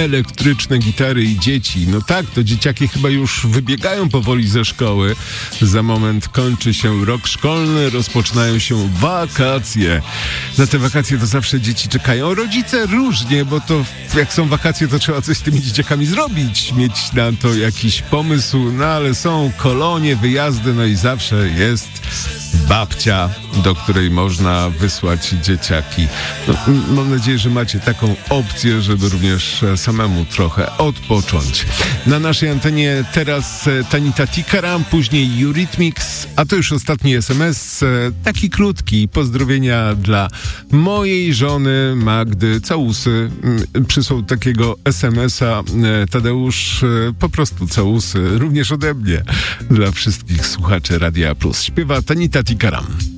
elektryczne gitary i dzieci. No tak, to dzieciaki chyba już wybiegają powoli ze szkoły. Za moment kończy się rok szkolny, rozpoczynają się wakacje. Na te wakacje to zawsze dzieci czekają. Rodzice różnie, bo to jak są wakacje, to trzeba coś z tymi dzieciakami zrobić, mieć na to jakiś pomysł, no ale są kolonie, wyjazdy, no i zawsze jest babcia, do której można wysłać dzieciaki. No, mam nadzieję, że macie taką opcję, żeby również samemu trochę odpocząć. Na naszej antenie teraz Tanita Tikaram, później Eurythmics, a to już ostatni SMS, taki krótki. Pozdrowienia dla mojej żony Magdy, całusy. Przysłał takiego SMS-a Tadeusz, po prostu całusy, również ode mnie, dla wszystkich słuchaczy Radia Plus. Śpiewa Tanita Tikaram.